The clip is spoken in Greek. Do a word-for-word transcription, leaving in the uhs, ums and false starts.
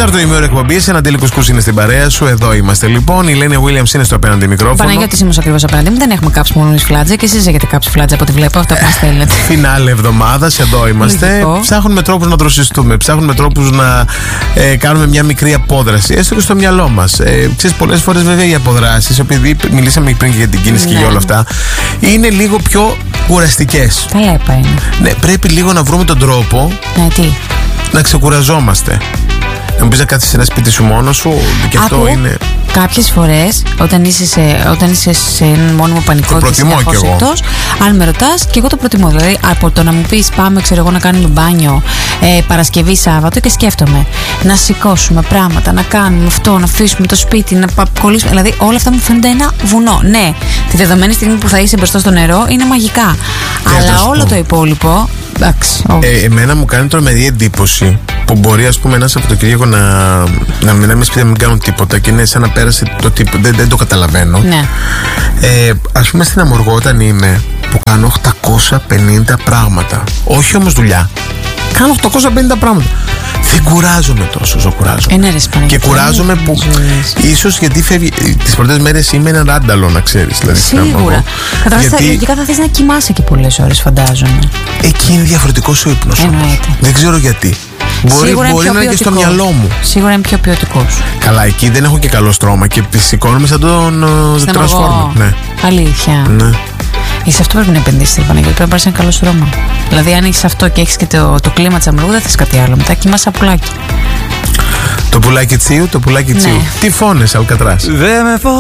Τέταρτο ημίωρο εκπομπής, ένα τέλειο κουσκούς είναι στην παρέα σου. Εδώ είμαστε λοιπόν. Η Λένια Williams είναι στο απέναντι μικρόφωνο. Παναγιώτης είμαι ακριβώς απέναντι μου. Δεν έχουμε κάψει μόνο εμείς φλάτζα και εσείς έχετε κάψει φλάτζα από ό,τι βλέπω. Αυτά που μας στέλνετε. Φινάλε εβδομάδας, εδώ είμαστε. Λογικό. Ψάχνουμε τρόπους να δροσιστούμε. Ψάχνουμε τρόπους να ε, κάνουμε μια μικρή απόδραση, έστω και στο μυαλό μας. Ε, ξέρεις, πολλές φορές βέβαια οι αποδράσεις, επειδή μιλήσαμε πριν για την κίνηση ναι. και για όλα αυτά, είναι λίγο πιο κουραστικές. Καλά είπα είναι. Ναι, πρέπει λίγο να βρούμε τον τρόπο. Ναι, τι? Να ξεκουραζόμαστε. Να μου πεις να κάτσεις σε ένα σπίτι σου μόνος σου και Άκου, αυτό είναι. Κάποιες φορές όταν είσαι σε, όταν είσαι σε έναν μόνιμο πανικό το και σε εκτός, αν με ρωτάς, και εγώ το προτιμώ. Δηλαδή από το να μου πεις πάμε, ξέρω εγώ, να κάνουμε μπάνιο ε, Παρασκευή, Σάββατο και σκέφτομαι να σηκώσουμε πράγματα, να κάνουμε αυτό, να αφήσουμε το σπίτι, να κολλήσουμε. Δηλαδή όλα αυτά μου φαίνονται ένα βουνό. Ναι, τη δεδομένη στιγμή που θα είσαι μπροστά στο νερό είναι μαγικά. Και αλλά όλο το υπόλοιπο. Εντάξει, ε, εμένα μου κάνει τρομερή εντύπωση που μπορεί, ας πούμε, ένα Σαββατοκύριακο να, να μην είμαι σπίτι, να μην κάνουν τίποτα και είναι σαν να πέρασε το τίποτα. Δεν, δεν το καταλαβαίνω. Ναι. Ε, ας πούμε, στην Αμοργό, όταν είμαι, που κάνω οκτακόσια πενήντα πράγματα. Όχι όμως δουλειά. Κάνω οκτακόσια πενήντα πράγματα. Δεν κουράζομαι τόσο όσο κουράζομαι. Ε, και κουράζομαι που ίσως γιατί φεύγει. Τις πρώτες μέρες είμαι έναν ράνταλο, να ξέρεις. Δηλαδή, σίγουρα. Γιατί λογικά θα θες να κοιμάσαι και πολλές ώρες, φαντάζομαι. Εκεί είναι διαφορετικός ο ύπνος. Εννοείται. Δεν ξέρω γιατί. Μπορεί, μπορεί να είναι και στο μυαλό μου. Σίγουρα είναι πιο ποιοτικός. Καλά, εκεί δεν έχω και καλό στρώμα και σηκώνομαι σαν τον Transformer. Ναι. Αλήθεια. Ναι. Σε αυτό πρέπει να επενδύσεις, Παναγιώτη. Πρέπει να πάρεις ένα καλό στρώμα. Δηλαδή, αν έχεις αυτό και έχεις και το, το κλίμα της Αμοργού, δεν θες κάτι άλλο. Μετά κοιμάσαι σαν πουλάκι. Το πουλάκι τσίου, το πουλάκι τσίου. Ναι. Τι φώνες, Αλκατράς.